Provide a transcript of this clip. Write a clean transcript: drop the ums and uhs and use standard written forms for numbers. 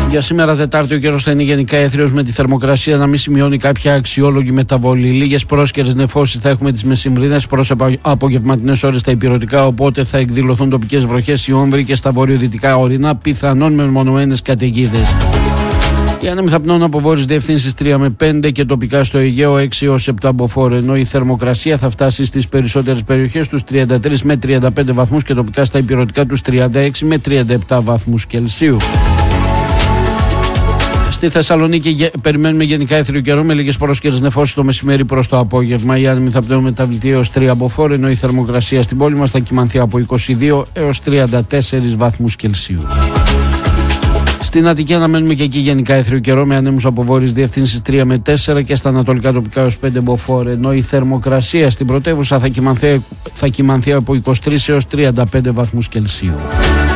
Για σήμερα Τετάρτη ο καιρός θα είναι γενικά έθριος, με τη θερμοκρασία να μην σημειώνει κάποια αξιόλογη μεταβολή. Λίγες πρόσκαιρες νεφώσεις θα έχουμε τις μεσημβρινές προς απογευματινές ώρες στα ηπειρωτικά, οπότε θα εκδηλωθούν τοπικές βροχές στη Όμβρη και στα βορειοδυτικά ορεινά, πιθανόν με μονομένες καταιγίδες. Οι άνεμοι θα πνέουν από βόρειες διευθύνσεις 3 με 5 και τοπικά στο Αιγαίο 6 έως 7 μποφόρ, ενώ η θερμοκρασία θα φτάσει στις περισσότερες περιοχές τους 33 με 35 βαθμούς και τοπικά στα ηπειρωτικά τους 36 με 37 βαθμούς Κελσίου. Στη Θεσσαλονίκη περιμένουμε γενικά έθριο καιρό με λίγες πρόσκαιρες νεφώσεις το μεσημέρι προς το απόγευμα. Οι άνεμοι θα πνέουν μεταβλητή έως 3 μποφόρ, ενώ η θερμοκρασία στην πόλη μας θα κυμανθεί από 22 έως 34 βαθμούς Κελσίου. Στην Αττική αναμένουμε και εκεί γενικά έθριο καιρό με ανέμους από βόρειες διευθύνσεις 3 με 4 και στα ανατολικά τοπικά έως 5 μποφόρ, ενώ η θερμοκρασία στην πρωτεύουσα θα κυμανθεί από 23 έως 35 βαθμούς Κελσίου.